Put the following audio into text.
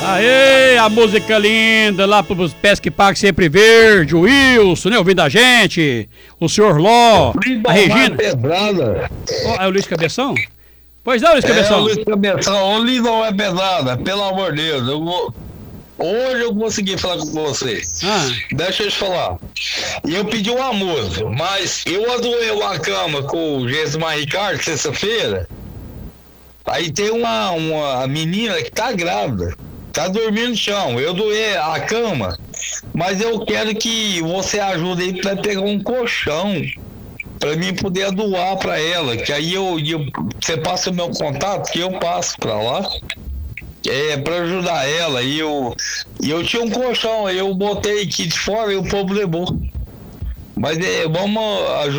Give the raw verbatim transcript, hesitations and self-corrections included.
Aê, a música linda lá pros Pesque Pague Sempre Verde, o Wilson, né, ouvindo a gente, o senhor Ló, a Regina. Pedrada. Oh, é o Luiz Cabeção? Pois não, Luiz Cabeção. É o Luiz Cabeção, o Lindão é pedrada, pelo amor de Deus, eu vou... Hoje eu consegui falar com você. Ah. Deixa eu te falar. E eu pedi uma música, mas eu adoei uma cama com o Gesmar Ricardo, sexta-feira. Aí tem uma, uma menina que tá grávida, tá dormindo no chão. Eu doei a cama, mas eu quero que você ajude aí pra pegar um colchão, pra mim poder doar pra ela. Que aí eu, eu você passa o meu contato, que eu passo pra lá. É, pra ajudar ela, e eu, e eu tinha um colchão, eu botei aqui de fora e o povo levou. Mas é, vamos ajudar.